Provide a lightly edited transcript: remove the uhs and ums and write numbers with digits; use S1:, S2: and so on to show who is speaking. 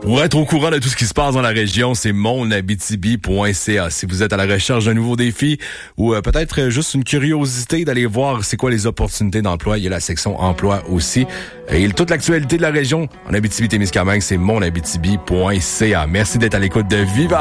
S1: Pour être au courant de tout ce qui se passe dans la région, c'est monabitibi.ca. Si vous êtes à la recherche d'un nouveau défi ou peut-être juste une curiosité d'aller voir c'est quoi les opportunités d'emploi, il y a la section emploi aussi. Et toute l'actualité de la région en Abitibi-Témiscamingue, c'est monabitibi.ca. Merci d'être à l'écoute de Viva.